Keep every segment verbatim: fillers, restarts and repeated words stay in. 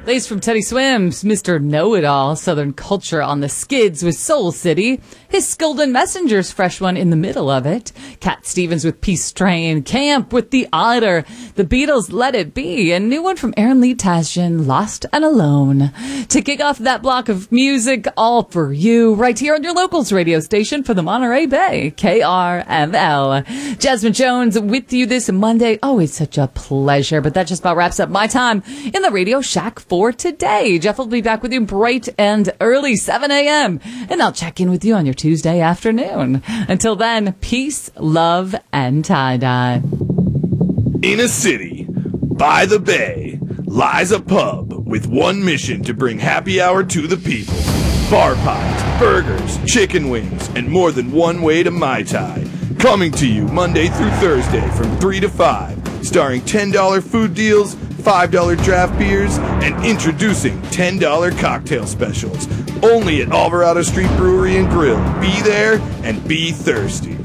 Lace from Teddy Swims, Mister Know-It-All, Southern Culture on the Skids with Soul City. His Skulden Messenger's fresh one in the middle of it. Cat Stevens with Peace Train. Camp with The Otter. The Beatles, Let It Be. A new one from Aaron Lee Tasjan, Lost and Alone. To kick off that block of music, all for you, right here on your locals radio station for the Monterey Bay, K R M L. Jasmine Jones with you this Monday. Always such a pleasure, but that just about wraps up my time in the Radio Shack for today. Jeff will be back with you bright and early, seven a.m., and I'll check in with you on your Tuesday afternoon. Until then, peace, love, and tie-dye. In a city, by the bay, lies a pub with one mission to bring happy hour to the people. Bar pies, burgers, chicken wings, and more than one way to Mai Tai. Coming to you Monday through Thursday from three to five, starring ten dollar food deals, five dollar draft beers, and introducing ten dollar cocktail specials. Only at Alvarado Street Brewery and Grill. Be there and be thirsty.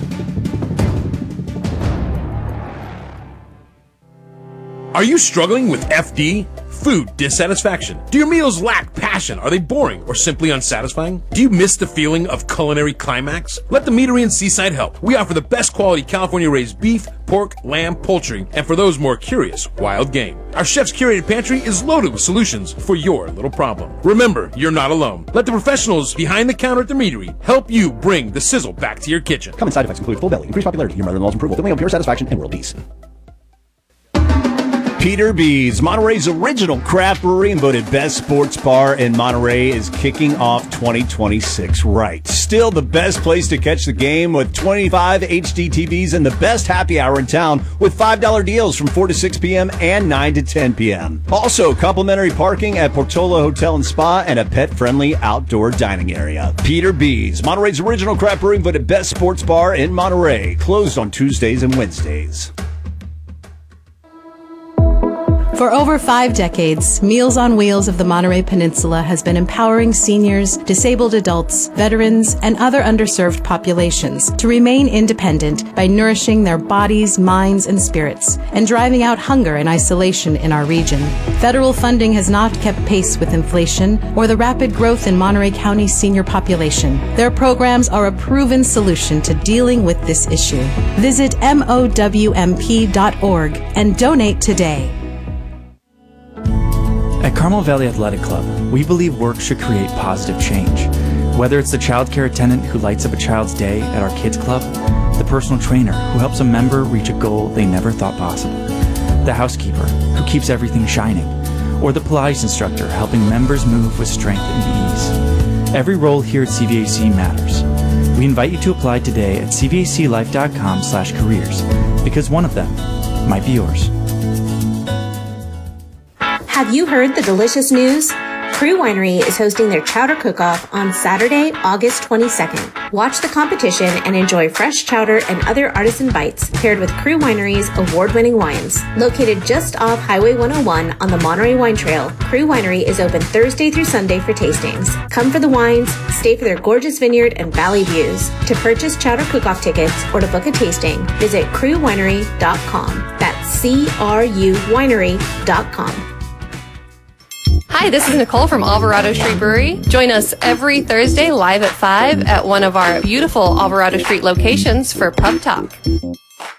Are you struggling with F D? Food dissatisfaction? Do your meals lack passion? Are they boring or simply unsatisfying? Do you miss the feeling of culinary climax? Let the Meadery in Seaside help. We offer the best quality California-raised beef, pork, lamb, poultry, and for those more curious, wild game. Our chef's curated pantry is loaded with solutions for your little problem. Remember, you're not alone. Let the professionals behind the counter at the Meadery help you bring the sizzle back to your kitchen. Common side effects include full belly, increased popularity, your mother-in-law's approval, feeling of pure satisfaction, and world peace. Peter B's, Monterey's original craft brewery and voted best sports bar in Monterey, is kicking off twenty twenty-six right. Still the best place to catch the game with twenty-five H D T Vs and the best happy hour in town with five dollar deals from four to six p.m. and nine to ten p.m. Also, complimentary parking at Portola Hotel and Spa and a pet-friendly outdoor dining area. Peter B's, Monterey's original craft brewery and voted best sports bar in Monterey. Closed on Tuesdays and Wednesdays. For over five decades, Meals on Wheels of the Monterey Peninsula has been empowering seniors, disabled adults, veterans, and other underserved populations to remain independent by nourishing their bodies, minds, and spirits, and driving out hunger and isolation in our region. Federal funding has not kept pace with inflation or the rapid growth in Monterey County's senior population. Their programs are a proven solution to dealing with this issue. Visit M O W M P dot org and donate today. At Carmel Valley Athletic Club, we believe work should create positive change. Whether it's the child care attendant who lights up a child's day at our kids club, the personal trainer who helps a member reach a goal they never thought possible, the housekeeper who keeps everything shining, or the Pilates instructor helping members move with strength and ease. Every role here at C V A C matters. We invite you to apply today at c v a c life dot com slash careers, because one of them might be yours. Have you heard the delicious news? Crew Winery is hosting their chowder cook-off on Saturday, August twenty-second. Watch the competition and enjoy fresh chowder and other artisan bites paired with Crew Winery's award-winning wines. Located just off Highway one oh one on the Monterey Wine Trail, Crew Winery is open Thursday through Sunday for tastings. Come for the wines, stay for their gorgeous vineyard and valley views. To purchase chowder cook-off tickets or to book a tasting, visit crew winery dot com. That's C R U winery dot com. Hi, this is Nicole from Alvarado Street Brewery. Join us every Thursday live at five at one of our beautiful Alvarado Street locations for Pub Talk.